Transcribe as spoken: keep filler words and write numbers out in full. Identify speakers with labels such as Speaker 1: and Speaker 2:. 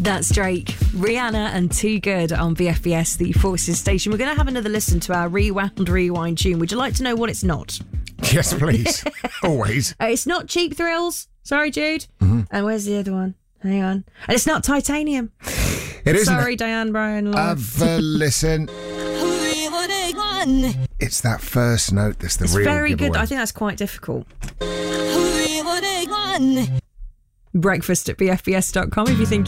Speaker 1: That's Drake, Rihanna and Too Good on B F B S, the Forces station. We're going to have another listen to our Rewound Rewind tune. Would you like to know what it's not?
Speaker 2: Yes, please. Always.
Speaker 1: Uh, it's not Cheap Thrills. Sorry, Jude. Mm-hmm. And where's the other one? Hang on. And it's not Titanium.
Speaker 2: It isn't.
Speaker 1: Sorry, Diane Bryan.
Speaker 2: Have a listen. It's that first note that's the
Speaker 1: it's
Speaker 2: real
Speaker 1: very
Speaker 2: giveaway.
Speaker 1: good. I think that's quite difficult. Breakfast at b f b s dot com if you think